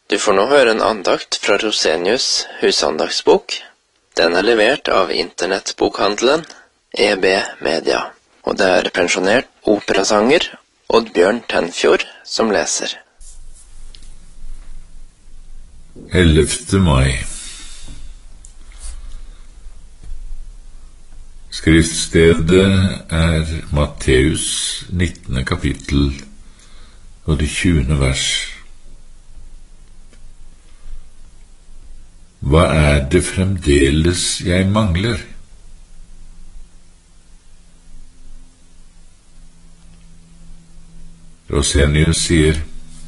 Du får nå høre en andakt fra Rosenius husandagsbok. Den er levert av internettbokhandelen EB Media, og det er pensjonert operasanger Oddbjørn Tenfjord som leser. 11. mai. Skriftstedet er Matteus 19. kapittel og det 20. vers. Hva er det fremdeles jeg mangler? Rosenius sier: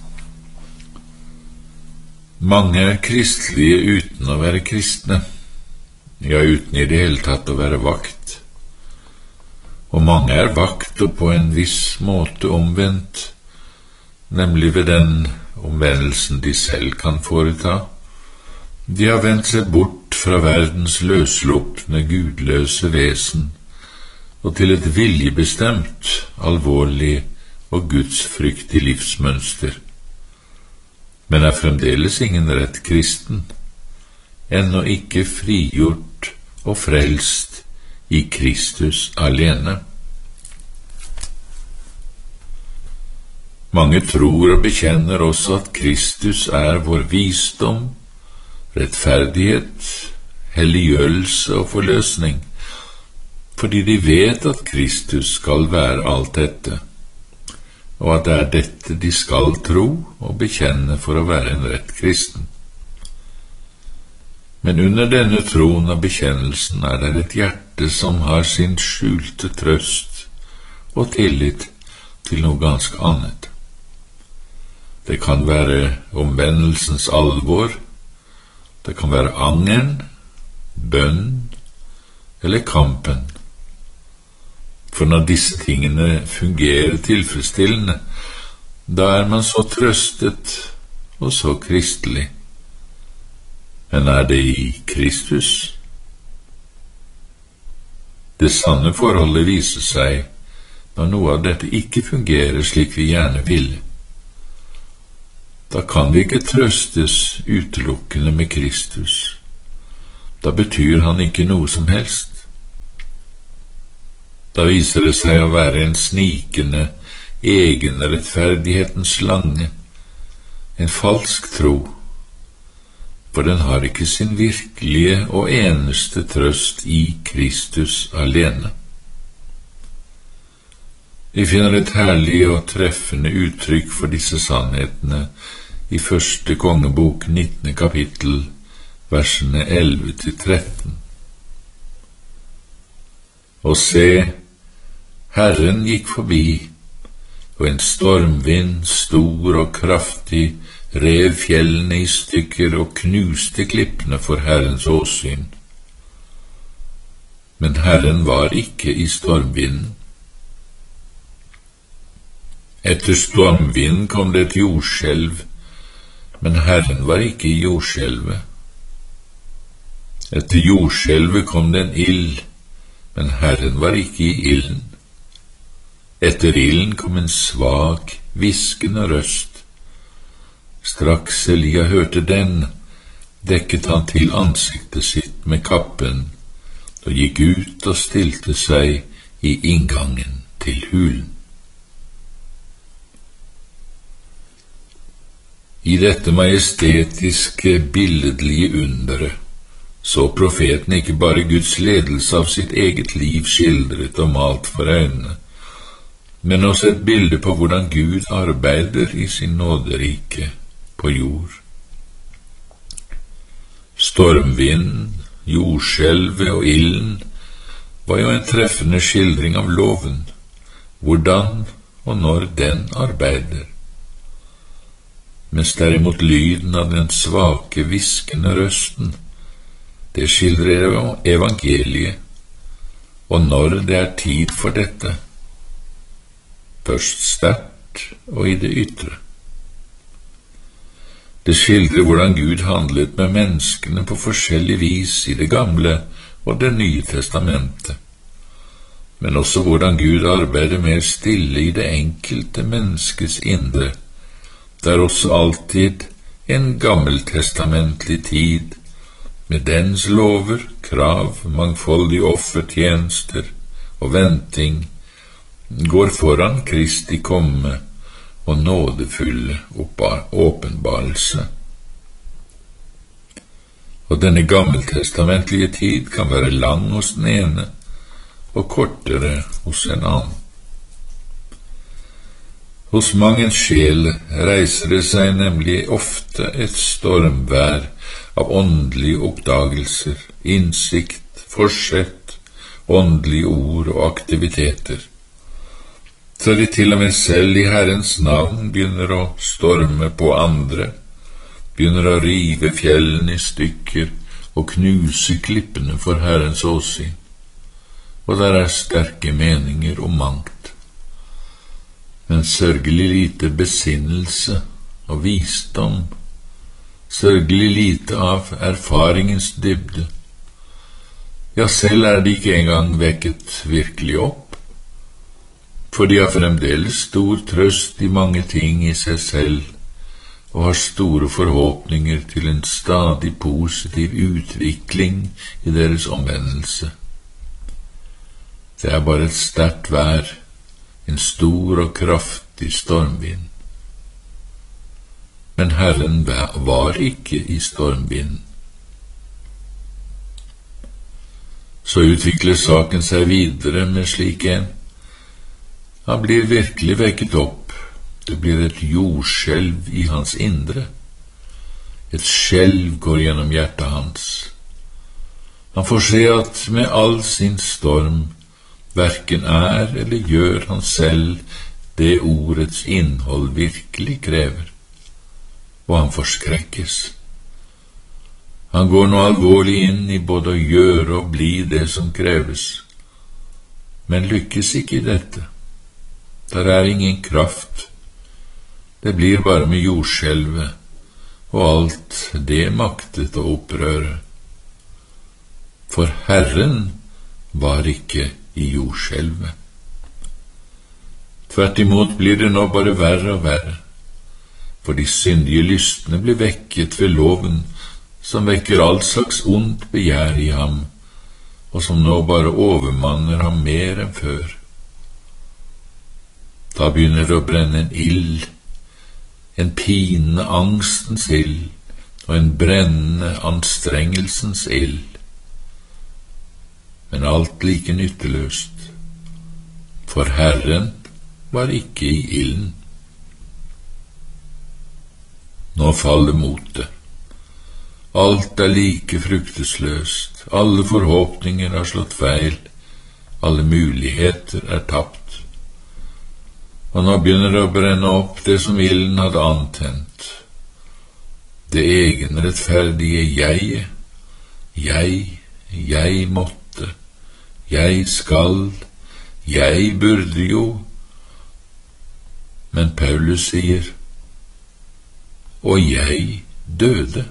mange er kristelige uten å være kristne, ja, uten i det hele tatt å være vakt. Og mange er vakt og på en viss måte omvendt, nemlig ved den omvendelsen de selv kan foreta. De har vendt seg bort fra verdens løsslupne, gudløse vesen og til et viljebestemt, alvorlig og gudsfryktig livsmønster, men er fremdeles ingen rett kristen, ennå ikke frigjort og frelst i Kristus alene. Mange tror og bekjenner også at Kristus er vår visdom, rettferdighet, helliggjørelse og forløsning, fordi de vet at Kristus skal være alt dette, og at det er dette de skal tro og bekjenne for å være en rett kristen. Men under denne troen og bekjennelsen er det et hjerte som har sin skjulte trøst og tillit til noe ganske annet. Det kan være omvendelsens alvor, det kan være angeren, bønn eller kampen. For når disse tingene fungerer tilfredsstillende, da er man så trøstet og så kristelig. Men er det i Kristus? Det sanne forholdet viser seg når noe av dette ikke fungerer slik vi gjerne vil. Da kan vi ikke trøstes utelukkende med Kristus. Da betyr han ikke noe som helst. Da viser det seg å være en snikende, egenrettferdighetens slange, en falsk tro, for den har ikke sin virkelige og eneste trøst i Kristus alene. Vi finner et herlig og treffende uttrykk for disse sannhetene i første kongebok 19. kapittel, versene 11-13. Og se, Herren gikk forbi, og en stormvind, stor og kraftig, rev fjellene i stykker og knuste klippene for Herrens åsyn. Men Herren var ikke i stormvinden. Etter stormvinden kom det et jordskjelv, men Herren var ikke i jordskjelvet. Etter jordskjelvet kom det en ild, men Herren var ikke i ilden. Etter ilden kom en svak, hviskende røst. Straks Elia hørte den, dekket han til ansiktet sitt med kappen, og gikk ut og stilte seg i inngangen til hulen. I dette majestetiske, billedlige underet så profeten ikke bare Guds ledelse av sitt eget liv skildret og malt for øynene, men også et bilde på hvordan Gud arbeider i sin nåderike på jord. Stormvinden, jordskjelvet og ilden var jo en treffende skildring av loven, hvordan og når den arbeider. Mens derimot lyden av den svake, hviskende røsten, det skildrer evangeliet, og når det er tid for dette, først sterkt og i det ytre. Det skildrer hvordan Gud handlet med menneskene på forskjellig vis i det gamle og det nye testamentet, men også hvordan Gud arbeider mer stille i det enkelte menneskes indre, der også alltid en gammeltestamentlig tid med dens lover, krav, mangfoldige offertjenester og venting går foran Kristi komme og nådefulle åpenbarelse. Og denne gammeltestamentlige tid kan være lang hos den ene og kortere hos en annen. Hos mange sjel reiser det seg nemlig ofte et stormvær av åndelige oppdagelser, innsikt, forsett, åndelige ord og aktiviteter, så de til og med selv i Herrens navn begynner å storme på andre, begynner å rive fjellene i stykker og knuse klippene for Herrens åsyn, og der er sterke meninger om mangt, men sørgelig lite besinnelse og visdom, sørgelig lite av erfaringens dybde. Ja, selv er de ikke engang vekket virkelig opp, for de har fremdeles stor trøst i mange ting i seg selv, og har store forhåpninger til en stadig positiv utvikling i deres omvendelse. Det er bare et sterkt vær, en stor og kraftig stormvind. Men Herren var ikke i stormvinden. Så utvikler saken seg videre med slik en. Han blir virkelig vekket opp. Det blir et jordskjelv i hans indre. Et skjelv går gjennom hjertet hans. Han får se at med all sin storm hverken er eller gjør han selv det ordets innhold virkelig krever, og han forskrekkes. Han går nå alvorlig inn i både å gjøre og bli det som kreves, men lykkes ikke i dette. Der er ingen kraft. Det blir bare med jordskjelvet, og alt det maktet å opprøre. For Herren var ikke i jordskjelvet. Tvert imot blir det nå bare verre og verre, for de syndige lystne blir vekket ved loven, som vekker all slags ondt begjær i ham, og som nå bare overmanner ham mer enn før. Da begynner det å brenne en ild, en pinende angstens ild, og en brennende anstrengelsens ild. Men alt like nytteløst, for Herren var ikke i ilden. Nå faller motet. Alt er like fruktesløst, alle forhåpninger har slått feil, alle muligheter er tapt. Og nå begynner det å brenne opp det som ilden hadde antent. Det egenrettferdige jeg måtte, jeg skal, jeg burde jo. Men Paulus sier, og jeg døde.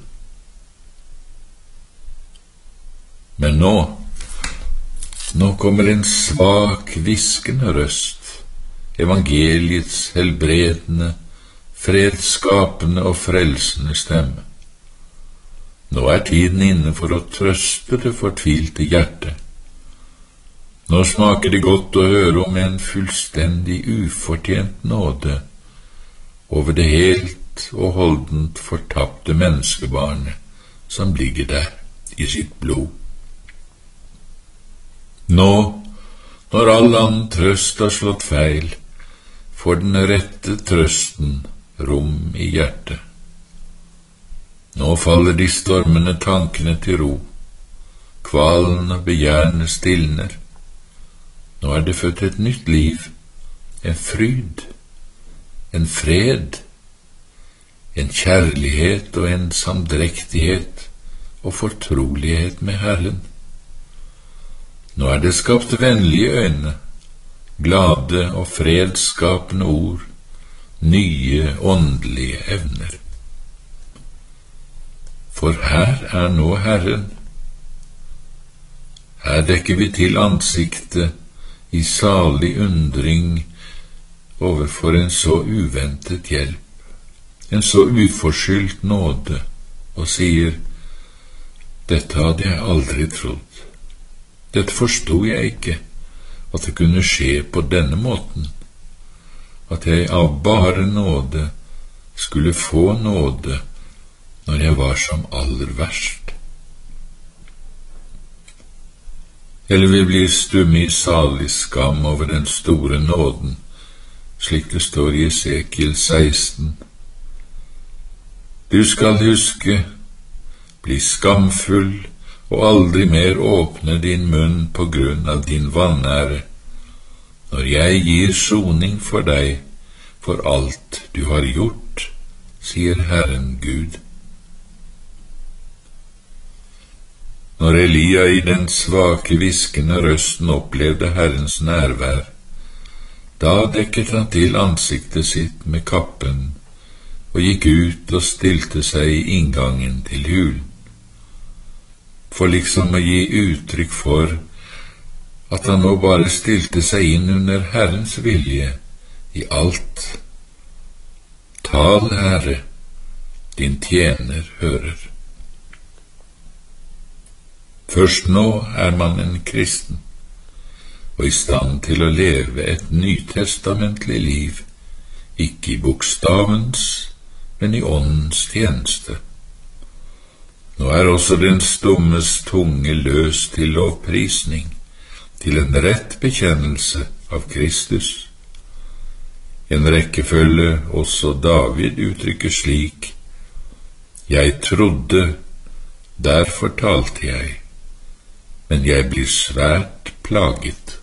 Men nå kommer en svak, hviskende røst, evangeliets helbredende, fredsskapende og frelsende stemme. Nå er tiden inne for å trøste det fortvilte hjertet. Nå smaker det godt å høre om en fullstendig ufortjent nåde over det helt og holdent fortapte menneskebarnet som ligger der i sitt blod. Nå, når all annen trøst har slått feil, får den rette trøsten rom i hjertet. Nå faller de stormende tankene til ro, kvalen og begjærene stilner. Nå er det født et nytt liv, en fryd, en fred, en kjærlighet og en samdrektighet og fortrolighet med Herren. Nå er det skapt vennlige øyne, glade og fredsskapende ord, nye åndelige evner. For her er nå Herren. Her dekker vi til ansiktet i salig undring overfor en så uventet hjelp, en så uforskyldt nåde, og sier, dette hadde jeg aldri trodd. Dette forstod jeg ikke, at det kunne skje på denne måten, at jeg av bare nåde skulle få nåde når jeg var som aller verst. Eller vi blir stumme i salig skam over den store nåden, slik det står i Esekiel 16. Du skal huske, bli skamfull og aldri mer åpne din munn på grunn av din vanære, når jeg gir soning for deg for alt du har gjort, sier Herren Gud. Når Elia i den svake, hviskende røsten opplevde Herrens nærvær, da dekket han til ansiktet sitt med kappen og gikk ut og stilte seg i inngangen til hulen, for liksom å gi uttrykk for at han nå bare stilte seg inn under Herrens vilje i alt. Tal, Herre, din tjener hører. Først nå er man en kristen, og i stand til å leve et nytestamentlig liv, ikke i bokstavens, men i åndens tjeneste. Nå er også den stummes tunge løs til lovprisning, til en rett bekjennelse av Kristus. En rekkefølge også David uttrykker slik, jeg trodde, derfor talte jeg, men jeg blir svært plaget.